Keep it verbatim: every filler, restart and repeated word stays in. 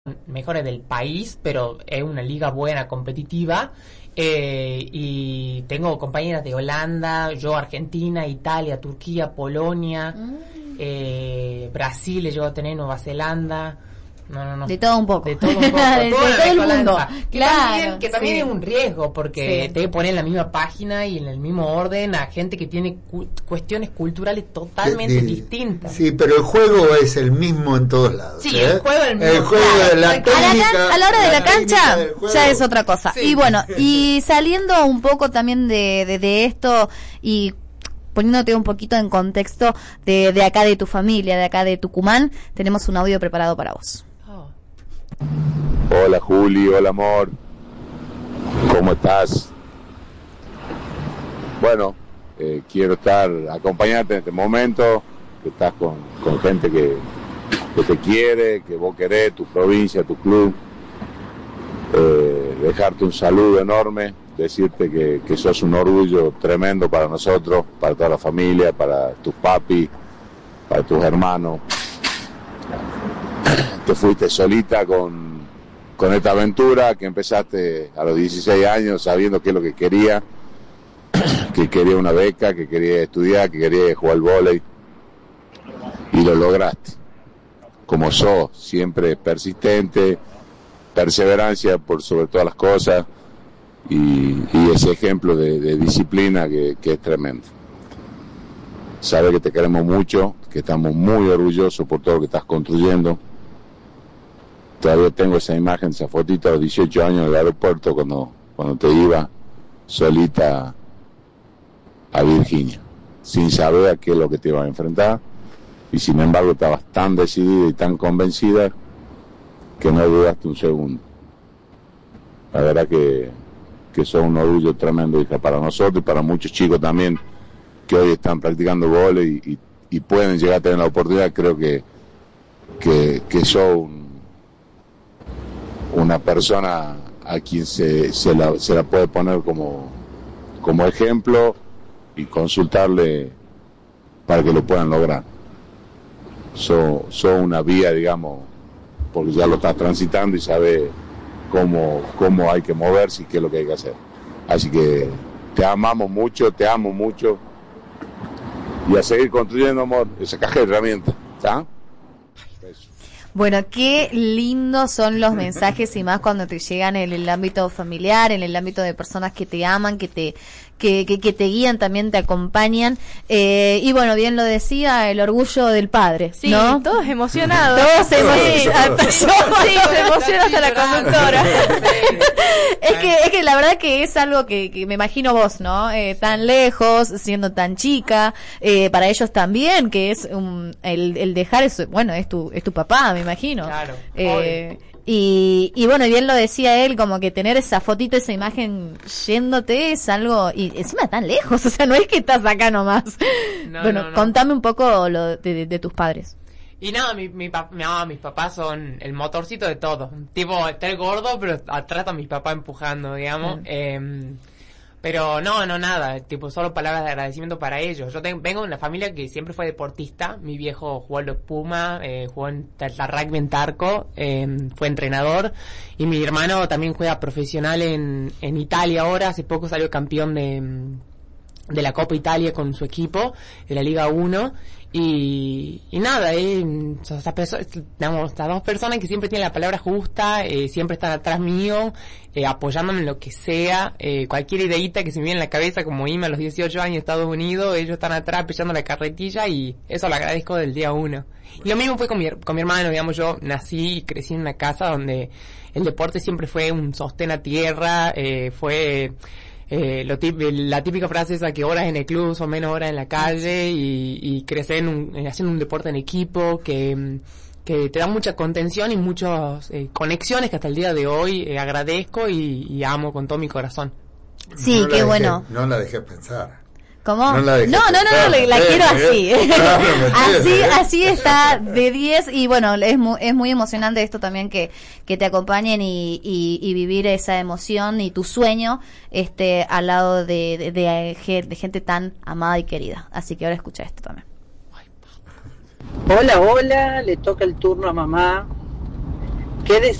mejores del país, pero es una liga buena, competitiva. Eh, y tengo compañeras de Holanda, yo Argentina, Italia, Turquía, Polonia, mm. eh, Brasil, le llevo a tener Nueva Zelanda. No, no, no. De todo un poco. De todo un poco. de, de todo el mundo. Que claro. También, que también sí. es un riesgo, porque sí. te ponen en la misma página y en el mismo orden a gente que tiene cu- cuestiones culturales totalmente de, de, distintas. Sí, pero el juego es el mismo en todos lados. Sí, ¿eh? el juego es el mismo. El juego de la técnica, a, la, a la hora de la, la cancha ya es otra cosa. Sí. Y bueno, y saliendo un poco también de, de, de esto y poniéndote un poquito en contexto de, de acá de tu familia, de acá de Tucumán, tenemos un audio preparado para vos. Hola Juli, hola amor, ¿cómo estás? Bueno, eh, quiero estar, acompañarte en este momento, que estás con, con gente que, que te quiere, que vos querés, tu provincia, tu club, eh, dejarte un saludo enorme, decirte que, que sos un orgullo tremendo para nosotros, para toda la familia, para tus papis, para tus hermanos. Te fuiste solita con, con esta aventura que empezaste a los dieciséis años sabiendo qué es lo que quería, que quería una beca, que quería estudiar, que quería jugar al vóley, y lo lograste. Como sos, siempre persistente, perseverancia por sobre todas las cosas, y, y ese ejemplo de, de disciplina que, que es tremendo. Sabes que te queremos mucho, que estamos muy orgullosos por todo lo que estás construyendo. Todavía tengo esa imagen, esa fotito a los dieciocho años del aeropuerto cuando, cuando te iba solita a Virginia, sin saber a qué es lo que te iba a enfrentar, y sin embargo estabas tan decidida y tan convencida que no dudaste un segundo. La verdad que, que sos un orgullo tremendo, hija, para nosotros y para muchos chicos también que hoy están practicando vóley y, y, y pueden llegar a tener la oportunidad. Creo que, que, que sos un una persona a quien se, se, la, se la puede poner como, como ejemplo y consultarle para que lo puedan lograr. Son so una vía, digamos, porque ya lo estás transitando y sabes cómo, cómo hay que moverse y qué es lo que hay que hacer. Así que te amamos mucho, te amo mucho, y a seguir construyendo, amor, esa caja de herramientas. ¿Está? Bueno, qué lindos son los mensajes, y más cuando te llegan en el ámbito familiar, en el ámbito de personas que te aman, que te que, que, que te guían, también te acompañan. Eh, y bueno, bien lo decía, el orgullo del padre, sí, ¿no? Todos emocionados. Todos emocionados. Sí, sí, se emociona hasta la conductora. es que es que la verdad que es algo que, que me imagino vos, ¿no? Eh, tan lejos, siendo tan chica, eh, para ellos también, que es un, el, el dejar eso, bueno, es tu es tu papá, me imagino. Claro. Eh, y, y bueno, bien lo decía él, como que tener esa fotito, esa imagen yéndote es algo, y encima tan lejos, o sea, no es que estás acá nomás. No, bueno, no, no. Contame un poco lo de, de, de tus padres. Y nada, mi, mi, no, mis papás son el motorcito de todo. Tipo, está el gordo, pero atrás a mi papá empujando, digamos. Mm. Eh, pero no, no, nada. Tipo, solo palabras de agradecimiento para ellos. Yo tengo, vengo de una familia que siempre fue deportista. Mi viejo jugó en los Puma, eh, jugó en la rugby en Tarco, eh, fue entrenador. Y mi hermano también juega profesional en, en Italia ahora. Hace poco salió campeón de, de la Copa Italia con su equipo, de la Liga uno. Y, y nada, eh, estas personas, digamos, estas dos personas que siempre tienen la palabra justa, eh, siempre están atrás mío, eh, apoyándome en lo que sea, eh, cualquier ideita que se me viene en la cabeza, como irme a los dieciocho años a Estados Unidos, ellos están atrás pillando la carretilla, y eso lo agradezco del día uno. Y lo mismo fue con mi, con mi hermano, digamos, yo nací y crecí en una casa donde el deporte siempre fue un sostén a tierra, eh, fue... Eh, lo tip, la típica frase esa, que horas en el club son menos horas en la calle, y, y crecer en un, en, haciendo un deporte en equipo que, que te da mucha contención y muchas eh, conexiones que hasta el día de hoy eh, agradezco y, y amo con todo mi corazón. Sí, no qué dejé, bueno. No la dejé pensar. ¿Cómo? No, la no, no, no, no, la, la eh, quiero eh, así. claro, así, así está de diez, y bueno, es muy, es muy emocionante esto también, que, que te acompañen y, y, y vivir esa emoción y tu sueño, este, al lado de, de, de, de gente tan amada y querida. Así que ahora escucha esto también. Hola, hola, le toca el turno a mamá. ¿Qué